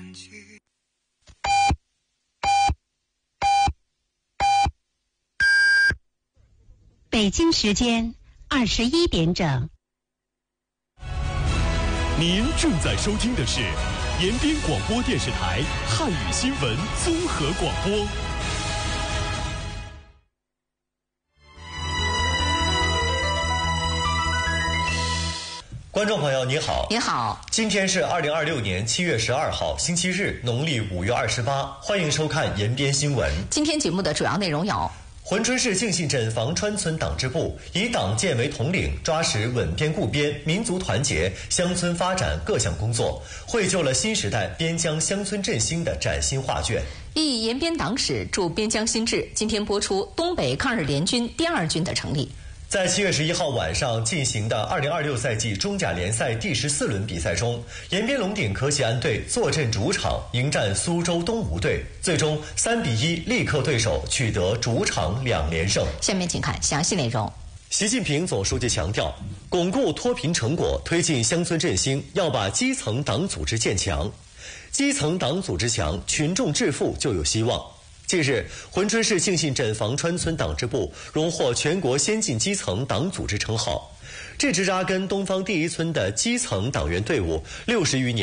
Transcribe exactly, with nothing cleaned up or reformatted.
北京时间二十一点整。 您正在收听的是延边广播电视台汉语新闻综合广播。 观众朋友你好， 你好， 今天是二零二六年七月十二号，星期日，农历五月二十八，欢迎收看延边新闻。 今天节目的主要内容有： 珲春市敬信镇房川村党支部以党建为统领，抓实稳边固边、民族团结、乡村发展各项工作，绘就了新时代边疆乡村振兴的崭新画卷。 忆延边党史驻边疆新志，今天播出东北抗日联军第二军的成立。 在七月十一号晚上进行的二零二六赛季中甲联赛第十四轮比赛中，延边龙鼎可喜安队坐镇主场迎战苏州东吴队，最终三比一力克对手，取得主场两连胜。 下面请看详细内容。 习近平总书记强调，巩固脱贫成果，推进乡村振兴，要把基层党组织建强。基层党组织强，群众致富就有希望。近日，珲春市敬信镇房川村党支部荣获全国先进基层党组织称号。这支扎根东方第一村的基层党员队伍，六十余年